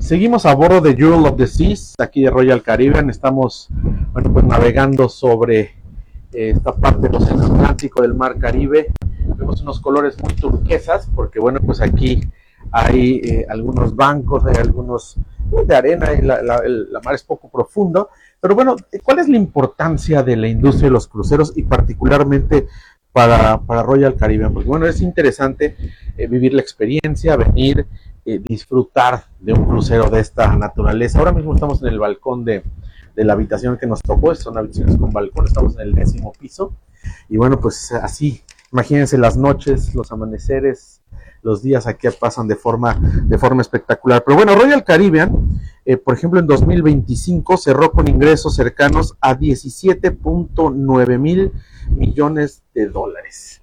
Seguimos a bordo de Jewel of the Seas, aquí de Royal Caribbean. Estamos, bueno, pues navegando sobre esta parte del Océano Atlántico del Mar Caribe. Vemos unos colores muy turquesas, porque bueno, pues aquí hay algunos bancos, hay algunos de arena, y la mar es poco profundo. Pero bueno, ¿cuál es la importancia de la industria de los cruceros y particularmente para Royal Caribbean? Porque bueno, es interesante vivir la experiencia, venir, disfrutar de un crucero de esta naturaleza. Ahora mismo estamos en el balcón de la habitación que nos tocó, son habitaciones con balcón, estamos en el 10º piso, y bueno, pues así, imagínense las noches, los amaneceres, los días aquí pasan de forma espectacular. Pero bueno, Royal Caribbean, por ejemplo, en 2025 cerró con ingresos cercanos a 17.9 mil millones de dólares.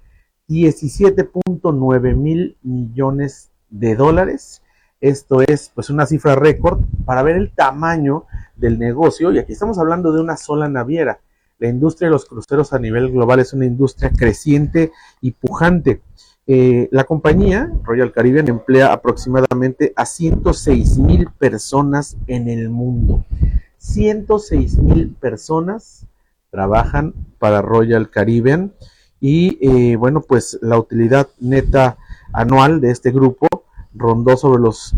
17.9 mil millones de dólares. Esto es pues una cifra récord para ver el tamaño del negocio, y aquí estamos hablando de una sola naviera. La industria de los cruceros a nivel global es una industria creciente y pujante. La compañía Royal Caribbean emplea aproximadamente a 106,000 personas en el mundo. 106,000 personas trabajan para Royal Caribbean, y bueno, pues la utilidad neta anual de este grupo rondó sobre los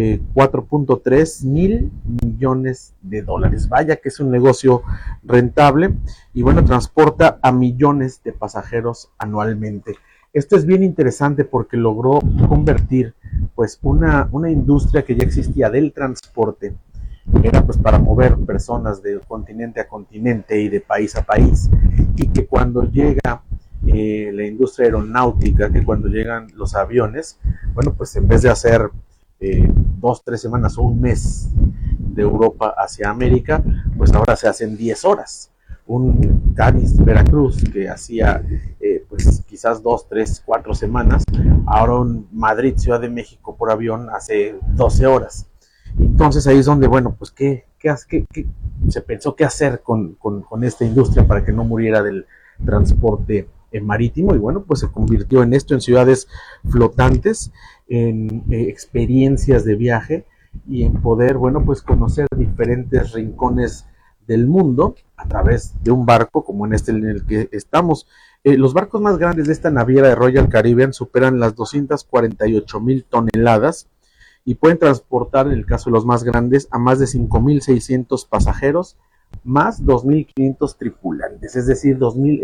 4.3 mil millones de dólares. Vaya que es un negocio rentable, y bueno, transporta a millones de pasajeros anualmente. Esto es bien interesante porque logró convertir pues una industria que ya existía del transporte, que era pues para mover personas de continente a continente y de país a país, y que cuando llega la industria aeronáutica, que cuando llegan los aviones, bueno, pues en vez de hacer 2-3 semanas o un mes de Europa hacia América, pues ahora se hacen 10 horas. Un Cádiz-Veracruz que hacía pues quizás 2-3-4 semanas, ahora un Madrid-Ciudad de México por avión hace 12 horas. Entonces ahí es donde, bueno, pues ¿qué se pensó qué hacer con esta industria para que no muriera del transporte marítimo? Y bueno, pues se convirtió en esto, en ciudades flotantes, en experiencias de viaje, y en poder, bueno, pues conocer diferentes rincones del mundo a través de un barco como en este en el que estamos. Los barcos más grandes de esta naviera de Royal Caribbean superan las 248,000 toneladas y pueden transportar, en el caso de los más grandes, a más de 5,600 pasajeros, más 2,500 tripulantes, es decir,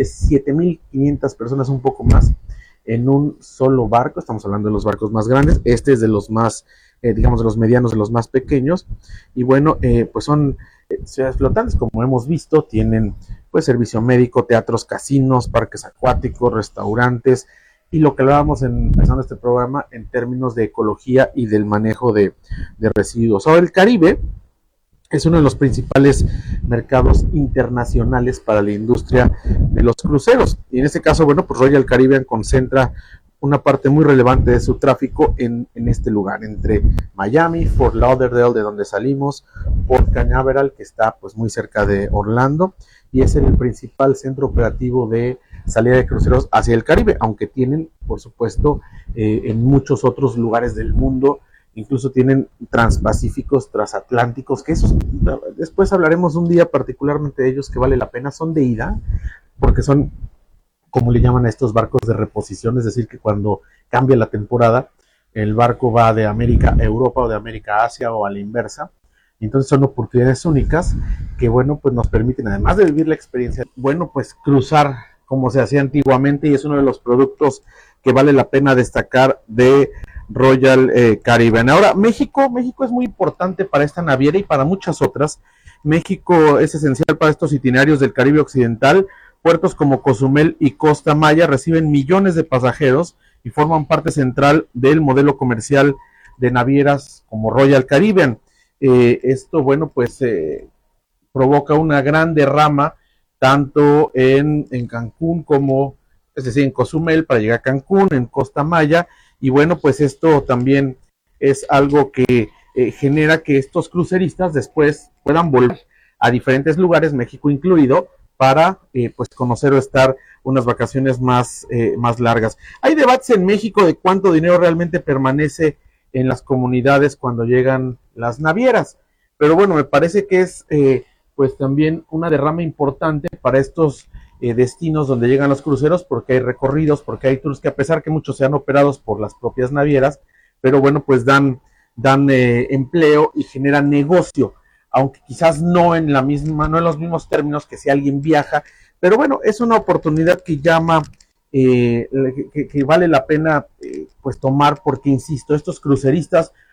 7,500 personas, un poco más, en un solo barco. Estamos hablando de los barcos más grandes. Este es de los más, digamos, de los medianos, de los más pequeños. Y bueno, pues son ciudades flotantes, como hemos visto. Tienen pues servicio médico, teatros, casinos, parques acuáticos, restaurantes, y lo que hablábamos empezando este programa en términos de ecología y del manejo de residuos. Ahora, el Caribe es uno de los principales mercados internacionales para la industria de los cruceros. Y en este caso, bueno, pues Royal Caribbean concentra una parte muy relevante de su tráfico en este lugar, entre Miami, Fort Lauderdale, de donde salimos, Port Canaveral, que está pues muy cerca de Orlando, y es el principal centro operativo de salida de cruceros hacia el Caribe, aunque tienen, por supuesto, en muchos otros lugares del mundo. Incluso tienen transpacíficos, transatlánticos, que esos después hablaremos un día particularmente de ellos, que vale la pena. Son de ida, porque son, como le llaman a estos barcos de reposición, es decir, que cuando cambia la temporada, el barco va de América a Europa o de América a Asia o a la inversa. Entonces son oportunidades únicas que, bueno, pues nos permiten, además de vivir la experiencia, bueno, pues cruzar como se hacía antiguamente, y es uno de los productos que vale la pena destacar de Royal Caribbean. Ahora, México es muy importante para esta naviera y para muchas otras. México es esencial para estos itinerarios del Caribe Occidental. Puertos como Cozumel y Costa Maya reciben millones de pasajeros y forman parte central del modelo comercial de navieras como Royal Caribbean. Esto, bueno, pues provoca una gran derrama tanto en Cancún como, es decir, en Cozumel para llegar a Cancún, en Costa Maya. Y bueno, pues esto también es algo que genera que estos cruceristas después puedan volver a diferentes lugares, México incluido, para pues conocer o estar unas vacaciones más largas. Hay debates en México de cuánto dinero realmente permanece en las comunidades cuando llegan las navieras. Pero bueno, me parece que es pues también una derrama importante para estos destinos donde llegan los cruceros, porque hay recorridos, porque hay tours que, a pesar que muchos sean operados por las propias navieras, pero bueno, pues dan empleo y generan negocio, aunque quizás no en la misma, no en los mismos términos que si alguien viaja, pero bueno, es una oportunidad que llama, que vale la pena pues tomar, porque insisto, estos cruceristas